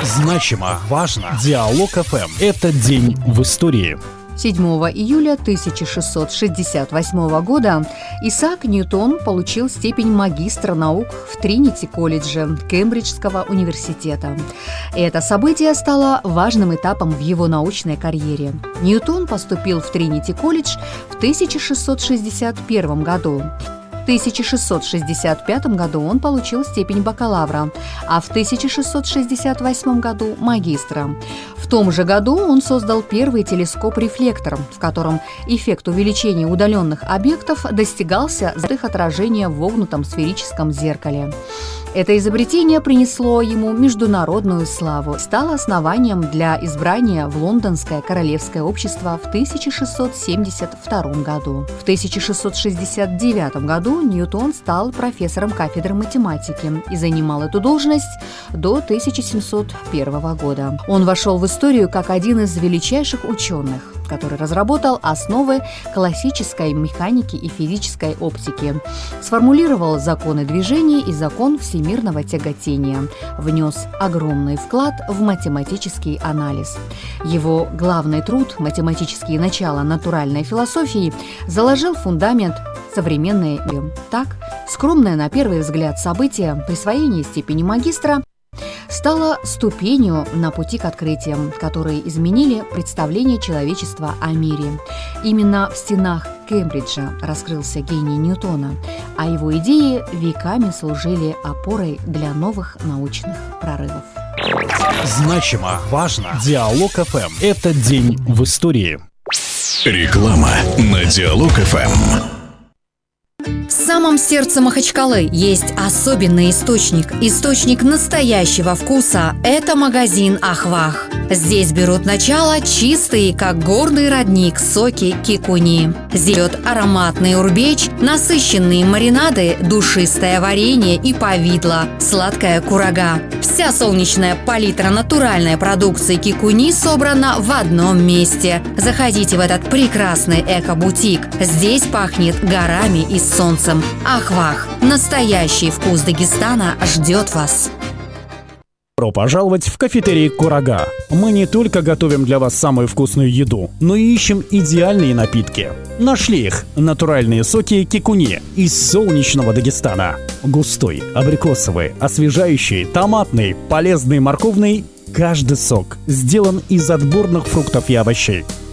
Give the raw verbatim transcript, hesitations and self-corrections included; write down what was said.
Значимо, важно. Диалог эф эм. Это день в истории. седьмого июля тысяча шестьсот шестьдесят восьмого года Исаак Ньютон получил степень магистра наук в Тринити-колледже Кембриджского университета. Это событие стало важным этапом в его научной карьере. Ньютон поступил в Тринити-колледж в тысяча шестьсот шестьдесят первом году. В тысяча шестьсот шестьдесят пятом году он получил степень бакалавра, а в тысяча шестьсот шестьдесят восьмом году – магистра. В том же году он создал первый телескоп-рефлектор, в котором эффект увеличения удаленных объектов достигался за их отражения в вогнутом сферическом зеркале. Это изобретение принесло ему международную славу, стало основанием для избрания в Лондонское королевское общество в тысяча шестьсот семьдесят втором году. В тысяча шестьсот шестьдесят девятом году Ньютон стал профессором кафедры математики и занимал эту должность до тысяча семьсот первого года. Он вошел в историю как один из величайших ученых, который разработал основы классической механики и физической оптики, сформулировал законы движения и закон всемирного тяготения, внес огромный вклад в математический анализ. Его главный труд «Математические начала натуральной философии» заложил фундамент современной мира. Так, скромное на первый взгляд событие присвоения степени магистра стало ступенью на пути к открытиям, которые изменили представление человечества о мире. Именно в стенах Кембриджа раскрылся гений Ньютона, а его идеи веками служили опорой для новых научных прорывов. Значимо, важно. Диалог эф эм. Это день в истории. Реклама на Диалог эф эм. В самом сердце Махачкалы есть особенный источник. Источник настоящего вкуса – это магазин «Ахвах». Здесь берут начало чистые, как горный родник, соки кикуни. Здесь идет ароматный урбеч, насыщенные маринады, душистое варенье и повидло, сладкая курага. Вся солнечная палитра натуральной продукции кикуни собрана в одном месте. Заходите в этот прекрасный эко-бутик. Здесь пахнет горами и солнцем. Ахвах. Настоящий вкус Дагестана ждет вас. Добро пожаловать в кафетерий «Курага». Мы не только готовим для вас самую вкусную еду, но и ищем идеальные напитки. Нашли их – натуральные соки кикуни из солнечного Дагестана. Густой, абрикосовый, освежающий, томатный, полезный, морковный – каждый сок сделан из отборных фруктов и овощей.